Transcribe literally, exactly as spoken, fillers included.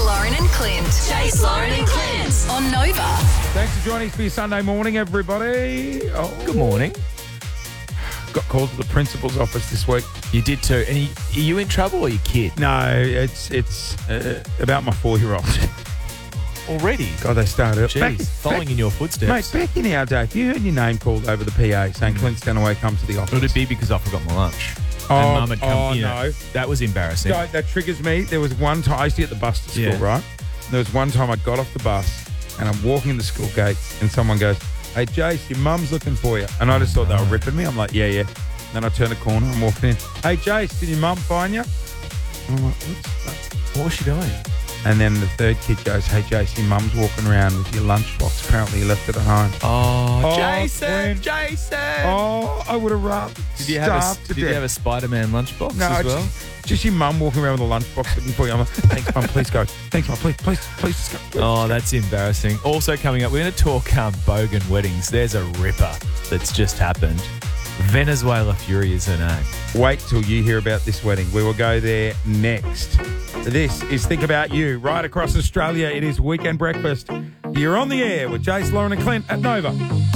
Lauren and Clint. Chase, Lauren and Clint on Nova. Thanks for joining us for your Sunday morning, everybody. Oh, Good morning. got called to the principal's office this week. You did too. And you, are you in trouble or your kid? No, it's it's uh, about my four-year-old. Already? God, they started. Jeez, Back- following back- in your footsteps. Mate, back in our day, if you heard your name called over the P A saying Clint Stanaway, come to the office. Would it be because I forgot my lunch? Oh, and Mum had come, oh, you know, no. That was embarrassing. So that triggers me. There was one time, I used to get the bus to school, Yeah. right? There was one time I got off the bus and I'm walking in the school gates and someone goes, "Hey, Jace, your mum's looking for you." And I just thought they were ripping me. I'm like, yeah, yeah. Then I turn the corner, I'm walking in. "Hey, Jace, did your mum find you?" And I'm like, what's that? What was she doing? And then the third kid goes, "Hey, Jace, your mum's walking around with your lunchbox. Apparently you left it at home." Oh, Oh, Jason, Clint. Jason. Oh, I would have rather did you have a, starved to did you death. have a Spider-Man lunchbox No, as well? just, just your mum walking around with a lunchbox looking for you. I'm like, "Thanks, mum, please go. Thanks, mum, please, please, please just go." Please Oh, just go." that's embarrassing. Also coming up, we're going to talk um, Bogan weddings. There's a ripper that's just happened. Venezuela Fury is her name. Wait till you hear about this wedding. We will go there next. This is Think About You. Right across Australia, it is Weekend Breakfast. You're on the air with Jace, Lauren and Clint at Nova.